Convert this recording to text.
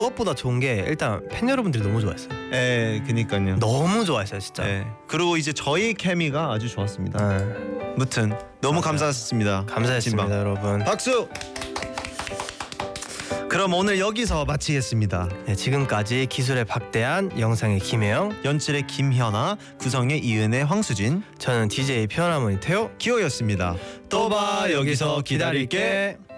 무엇보다 좋은 게 일단 팬 여러분들이 너무 좋아했어요. 예, 그니까요. 너무 좋아했어요, 진짜. 예. 그리고 이제 저희 케미가 아주 좋았습니다. 네. 무튼 너무 맞아요. 감사했습니다. 감사했습니다, 진방. 여러분. 박수. 그럼 오늘 여기서 마치겠습니다. 네, 지금까지 기술의 박대한, 영상의 김혜영, 연출의 김현아, 구성의 이은혜, 황수진, 저는 DJ 피어나머니 태호. 기호였습니다. 또 봐, 여기서 기다릴게.